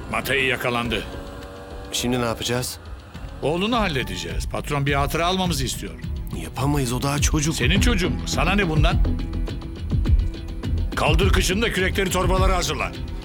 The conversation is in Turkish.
Matei yakalandı. Şimdi ne yapacağız? Oğlunu halledeceğiz. Patron bir hatıra almamızı istiyor. Yapamayız, o daha çocuk. Senin çocuğun mu? Sana ne bundan? Kaldır kışını da kürekleri torbaları hazırla.